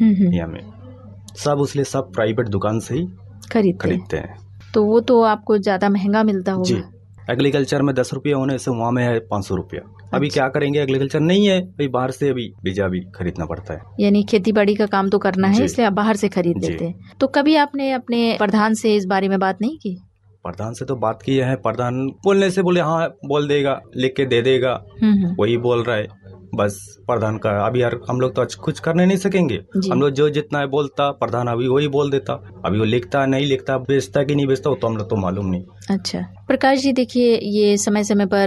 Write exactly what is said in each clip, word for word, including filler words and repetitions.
यहाँ में सब, उसलिए सब प्राइवेट दुकान से ही खरीदते, खरीदते हैं। तो वो तो आपको ज्यादा महंगा मिलता होगा। जी, एग्रीकल्चर में दस रुपया होने से वहाँ में है पाँच सौ रुपया। अभी क्या करेंगे, एग्रीकल्चर नहीं है, अभी बाहर से अभी बीजा भी खरीदना पड़ता है। यानी खेती बाड़ी का काम तो करना है, इसलिए आप बाहर से खरीद लेते हैं। तो कभी आपने अपने प्रधान से इस बारे में बात नहीं की? प्रधान से तो बात की है, प्रधान बोलने से बोले हाँ बोल देगा, लिख के दे देगा, वही बोल रहा है बस प्रधान का। अभी यार हम लोग तो कुछ करने नहीं सकेंगे, हम लोग जो जितना है बोलता प्रधान अभी वही बोल देता। अभी वो लिखता नहीं लिखता, बेचता कि नहीं बेचता, वो तो हम लोग तो मालूम नहीं। अच्छा प्रकाश जी, देखिए ये समय समय पर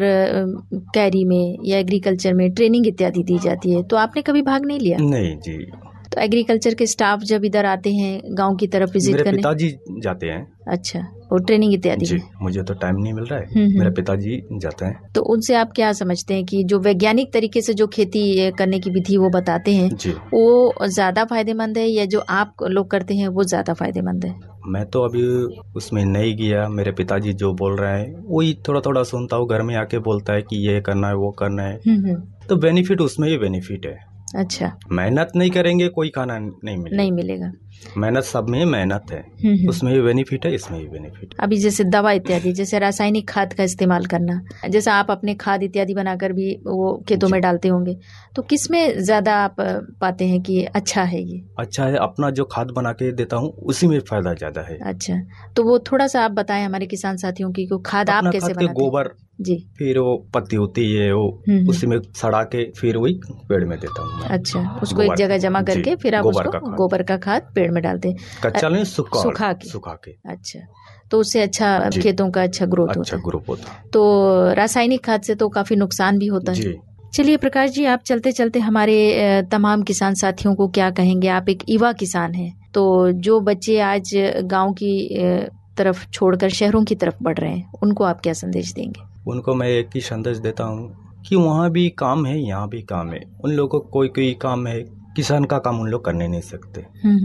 कैरी में या एग्रीकल्चर में ट्रेनिंग इत्यादि दी जाती है, तो आपने कभी भाग नहीं लिया? नहीं जी। तो एग्रीकल्चर के स्टाफ जब इधर आते हैं गांव की तरफ विजिट करने? मेरे पिताजी जाते हैं। अच्छा, वो ट्रेनिंग इत्यादि जी, मुझे तो टाइम नहीं मिल रहा है, मेरे पिताजी जाते हैं। तो उनसे आप क्या समझते हैं कि जो वैज्ञानिक तरीके से जो खेती करने की विधि वो बताते हैं जी, वो ज्यादा फायदेमंद है या जो आप लोग करते हैं वो ज्यादा फायदेमंद है? मैं तो अभी उसमें नहीं गया, मेरे पिताजी जो बोल रहे हैं वही थोड़ा थोड़ा सुनता हूँ, घर में आके बोलता है कि ये करना है वो करना है, तो बेनिफिट उसमें ही बेनिफिट है। अच्छा, मेहनत नहीं करेंगे कोई खाना नहीं मिलेगा। नहीं मिलेगा, मेहनत सब में मेहनत है, उसमें भी बेनिफिट है, इसमें भी बेनिफिट। अभी जैसे दवा इत्यादि, जैसे रासायनिक खाद का इस्तेमाल करना, जैसे आप अपने खाद इत्यादि बनाकर भी वो खेतों में डालते होंगे, तो किसमें ज्यादा आप पाते हैं कि अच्छा है? ये अच्छा है, अपना जो खाद बना के देता हूँ उसी में फायदा ज्यादा है। अच्छा, तो वो थोड़ा सा आप बताएं हमारे किसान साथियों की, खाद आप कैसे बनाते हैं? गोबर जी, फिर वो पत्ती होती है वो उसी में सड़ा के फिर वही पेड़ में देता हूँ। अच्छा, उसको एक जगह जमा करके फिर आप उसको गोबर का खाद पेड़ में डालते हैं, कच्चा नहीं, सुखा सुखा के सुखा के। अच्छा, तो उससे अच्छा खेतों का अच्छा ग्रोथ अच्छा होता है। ग्रोथ होता है। तो रासायनिक खाद से तो काफी नुकसान भी होता है। चलिए प्रकाश जी, आप चलते चलते हमारे तमाम किसान साथियों को क्या कहेंगे? आप एक युवा किसान हैं, तो जो बच्चे आज गाँव की तरफ छोड़कर शहरों की तरफ बढ़ रहे हैं, उनको आप क्या संदेश देंगे? उनको मैं एक ही संदेश देता हूँ कि वहाँ भी काम है, यहाँ भी काम है। उन लोगों को कोई कोई काम है, किसान का काम उन लोग करने नहीं सकते,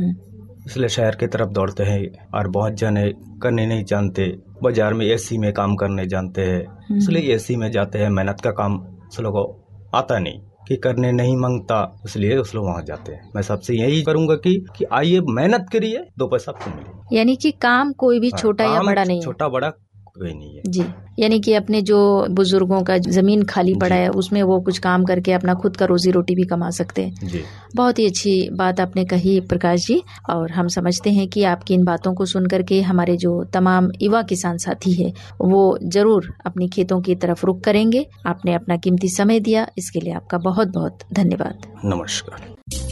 इसलिए शहर की तरफ दौड़ते हैं। और बहुत जने करने नहीं जानते, बाजार में एसी में काम करने जानते हैं, इसलिए एसी में जाते हैं। मेहनत का काम उस लोगों को आता नहीं, कि करने नहीं मांगता, इसलिए उस लोग वहाँ जाते हैं। मैं सबसे यही करूँगा कि, कि आइए मेहनत करिए, दो पैसा आपको मिले। यानी कि काम कोई भी छोटा या बड़ा नहीं है, छोटा बड़ा कोई नहीं है जी। यानी कि अपने जो बुजुर्गों का जमीन खाली पड़ा है उसमें वो कुछ काम करके अपना खुद का रोजी रोटी भी कमा सकते हैं जी। बहुत ही अच्छी बात आपने कही प्रकाश जी, और हम समझते हैं कि आपकी इन बातों को सुन करके हमारे जो तमाम युवा किसान साथी है वो जरूर अपनी खेतों की तरफ रुख करेंगे। आपने अपना कीमती समय दिया, इसके लिए आपका बहुत बहुत धन्यवाद। नमस्कार।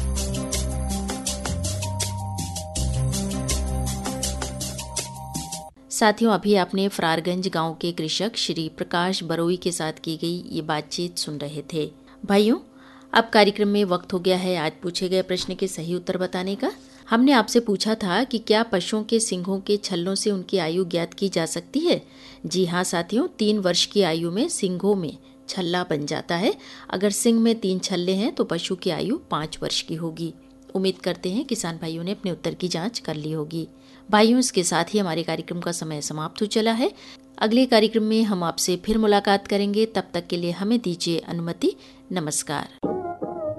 साथियों, अभी आपने फरारगंज गांव के कृषक श्री प्रकाश बरोई के साथ की गई ये बातचीत सुन रहे थे। भाइयों, अब कार्यक्रम में वक्त हो गया है आज पूछे गए प्रश्न के सही उत्तर बताने का। हमने आपसे पूछा था कि क्या पशुओं के सींगों के छल्लों से उनकी आयु ज्ञात की जा सकती है? जी हाँ साथियों, तीन वर्ष की आयु में सींगों में छल्ला बन जाता है। अगर सींग में तीन छल्ले हैं तो पशु की आयु पाँच वर्ष की होगी। उम्मीद करते हैं किसान भाइयों ने अपने उत्तर की जांच कर ली होगी। भाइयों, इसके साथ ही हमारे कार्यक्रम का समय समाप्त हो चला है। अगले कार्यक्रम में हम आपसे फिर मुलाकात करेंगे, तब तक के लिए हमें दीजिए अनुमति। नमस्कार।